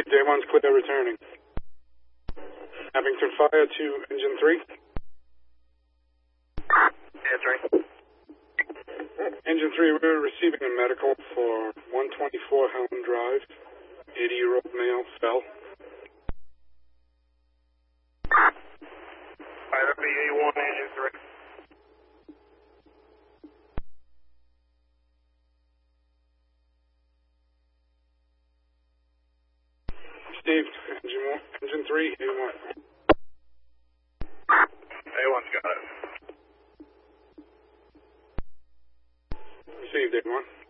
Received. Day 1's clear returning. Abington Fire to Engine 3. Answering. Engine 3, we're receiving a medical for 124 Helen Drive. 80-year-old male fell. Alright, that'll be A1, Engine 3. Steve, Engine 3, A1. A1's got it. Received, A1.